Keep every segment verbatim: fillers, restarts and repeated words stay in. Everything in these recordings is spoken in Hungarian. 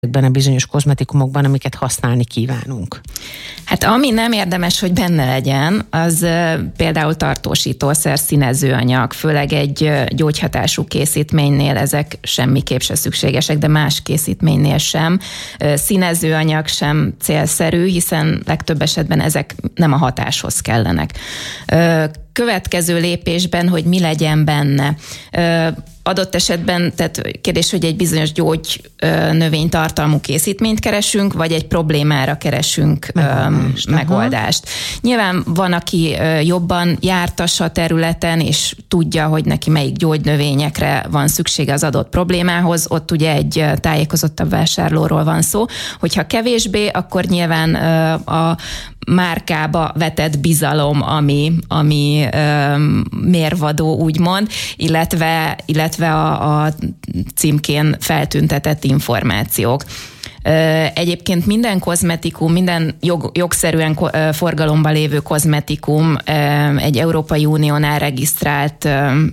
a bizonyos kozmetikumokban, amiket használni kívánunk? Hát ami nem érdemes, hogy benne legyen, az például tartósítószer, színezőanyag, főleg egy gyógyhatású készítménynél ezek semmiképp se szükségesek, de más készítménynél sem. Színezőanyag sem célszerű, hiszen legtöbb esetben ezek nem a hatáshoz kellenek. Következő lépésben, hogy mi legyen benne. Adott esetben, tehát kérdés, hogy egy bizonyos gyógynövénytartalmú készítményt keresünk, vagy egy problémára keresünk megoldást. megoldást. Nyilván van, aki jobban jártas a területen, és tudja, hogy neki melyik gyógynövényekre van szüksége az adott problémához, ott ugye egy tájékozottabb vásárlóról van szó. Hogyha kevésbé, akkor nyilván a márkába vetett bizalom, ami, ami um, mérvadó, úgymond, illetve, illetve a, a címkén feltüntetett információk. Egyébként minden kozmetikum, minden jog, jogszerűen forgalomban lévő kozmetikum egy Európai Uniónál regisztrált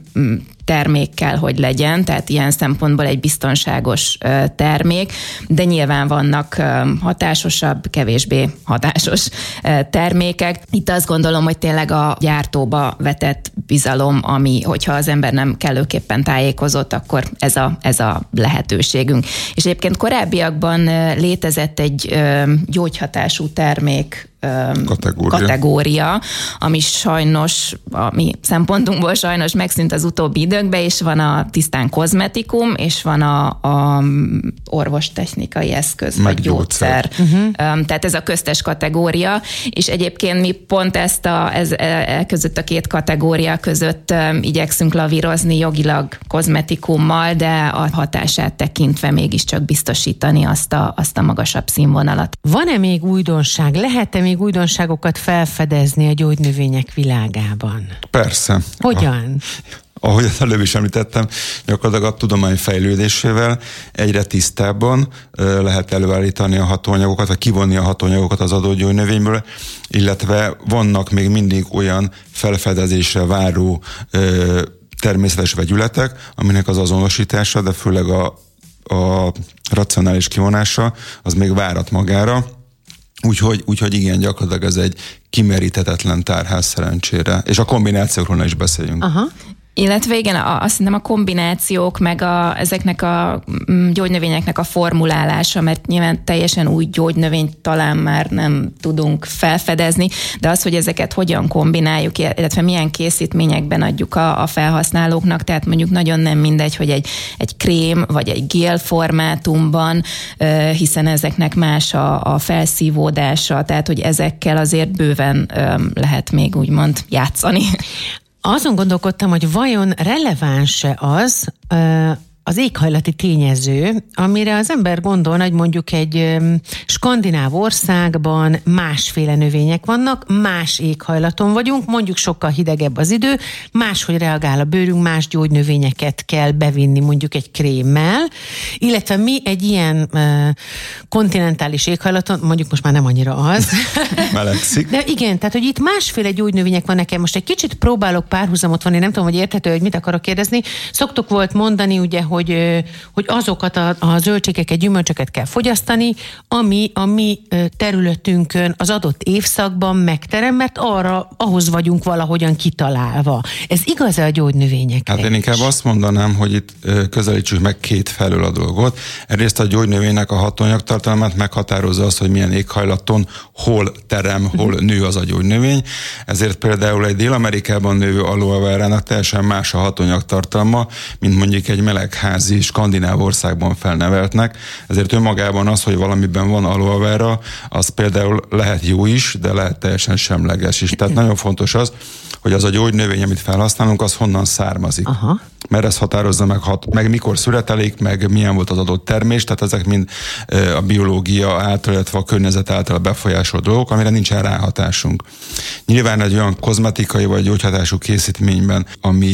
termék kell, hogy legyen, tehát ilyen szempontból egy biztonságos termék, de nyilván vannak hatásosabb, kevésbé hatásos termékek. Itt azt gondolom, hogy tényleg a gyártóba vetett bizalom, ami, hogyha az ember nem kellőképpen tájékozott, akkor ez a, ez a lehetőségünk. És egyébként korábbiakban létezett egy gyógyhatású termék Kategória. kategória, ami sajnos, a mi szempontunkból sajnos megszűnt az utóbbi időkben, és van a tisztán kozmetikum, és van a, a orvostechnikai eszköz, meg vagy gyógyszer. gyógyszer. Uh-huh. Tehát ez a köztes kategória, és egyébként mi pont ezt a, ez, e, között a két kategória között um, igyekszünk lavírozni jogilag kozmetikummal, de a hatását tekintve mégiscsak biztosítani azt a, azt a magasabb színvonalat. Van-e még újdonság? Lehet-e még újdonságokat felfedezni a gyógynövények világában? Persze. Hogyan? A, ahogy előbb is említettem, gyakorlatilag a tudomány fejlődésével egyre tisztábban lehet előállítani a hatóanyagokat, vagy kivonni a hatóanyagokat az adott gyógynövényből, illetve vannak még mindig olyan felfedezésre váró ö, természetes vegyületek, aminek az azonosítása, de főleg a, a racionális kivonása, az még várat magára. Úgyhogy, úgyhogy igen, gyakorlatilag ez egy kimeríthetetlen tárház szerencsére. És a kombinációkról is beszéljünk. Aha. Illetve igen, a, azt hiszem a kombinációk, meg a, ezeknek a gyógynövényeknek a formulálása, mert nyilván teljesen új gyógynövényt talán már nem tudunk felfedezni, de az, hogy ezeket hogyan kombináljuk, illetve milyen készítményekben adjuk a, a felhasználóknak, tehát mondjuk nagyon nem mindegy, hogy egy, egy krém vagy egy gél formátumban, hiszen ezeknek más a, a felszívódása, tehát hogy ezekkel azért bőven lehet még úgymond játszani. Azon gondolkodtam, hogy vajon releváns-e az az éghajlati tényező, amire az ember gondolna, hogy mondjuk egy skandináv országban másféle növények vannak, más éghajlaton vagyunk, mondjuk sokkal hidegebb az idő, máshogy reagál a bőrünk, más gyógynövényeket kell bevinni mondjuk egy krémmel, illetve mi egy ilyen uh, kontinentális éghajlaton, mondjuk most már nem annyira az. Melegszik. De igen, tehát hogy itt másféle gyógynövények van nekem. Most egy kicsit próbálok párhuzamot vonni, nem tudom, hogy érthető, hogy mit akarok kérdezni. Szoktuk volt mondani, ugye, hogy Hogy, hogy azokat a, a zöldségeket, gyümölcsöket kell fogyasztani, ami a mi területünkön az adott évszakban megterem, mert arra, ahhoz vagyunk valahogyan kitalálva. Ez igaz-e a gyógynövényekre? Hát én inkább azt mondanám, hogy itt közelítsük meg két felől a dolgot. Egyrészt a gyógynövénynek a hatóanyagtartalmát meghatározza az, hogy milyen éghajlaton, hol terem, hol nő az a gyógynövény. Ezért például egy Dél-Amerikában növő aloe verának teljesen más a hatóanyagtartalma, mint mondjuk egy melegházi skandináv országban felneveltnek. Ezért önmagában az, hogy valamiben van aloe vera, az például lehet jó is, de lehet teljesen semleges is. Tehát nagyon fontos az, hogy az a gyógynövény, amit felhasználunk, az honnan származik. Aha. Mert ez határozza meg, hat, meg mikor születelik, meg milyen volt az adott termés, tehát ezek mind a biológia által, illetve a környezet által befolyásolt dolgok, amire nincsen ráhatásunk. Nyilván egy olyan kozmetikai vagy gyógyhatású készítményben, ami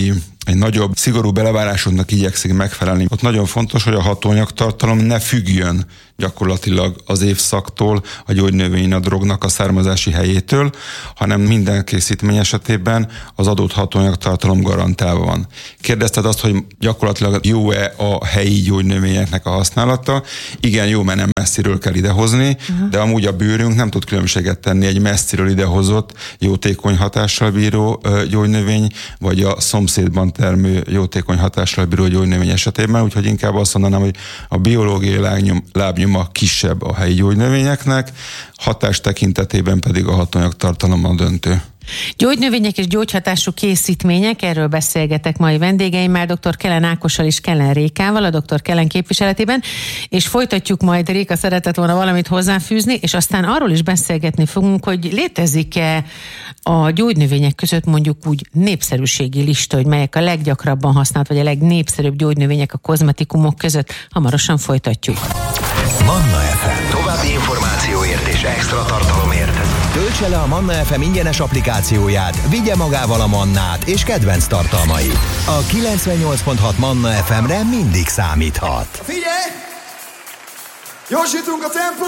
egy nagyobb, szigorú belevárásodnak igyekszik megfelelni. Ott nagyon fontos, hogy a hatóanyagtartalom ne függjön gyakorlatilag az évszaktól, a gyógynövénynadrágnak a származási helyétől, hanem minden készítmény esetében az adott hatóanyagtartalom garantálva van. Kérdezted azt, hogy gyakorlatilag jó-e a helyi gyógynövényeknek a használata? Igen, jó, mert nem messziről kell idehozni, uh-huh. de amúgy a bőrünk nem tud különbséget tenni egy messziről idehozott, jótékony hatással bíró gyógynövény, vagy a szomszédban termő jótékony hatással bíró gyógynövény esetében, úgyhogy inkább azt mondanám, hogy a biológiai lábnyom, lábnyoma kisebb a helyi gyógynövényeknek, hatás tekintetében pedig a hatóanyagtartalom a döntő. Gyógynövények és gyógyhatású készítmények, erről beszélgetek mai vendégeimmel, dr. Kellen Ákossal és Kellen Rékával, a dr. Kellen képviseletében, és folytatjuk majd, Réka szeretett volna valamit hozzáfűzni, és aztán arról is beszélgetni fogunk, hogy létezik-e a gyógynövények között mondjuk úgy népszerűségi lista, hogy melyek a leggyakrabban használt, vagy a legnépszerűbb gyógynövények a kozmetikumok között. Hamarosan folytatjuk. Manna ef em. További információért és extra tartalomért töltse le a Manna ef em ingyenes applikációját, vigye magával a Mannát és kedvenc tartalmait. A kilencvennyolc pont hat Manna ef emre mindig számíthat. Figyelj! Gyorsítunk a tempó!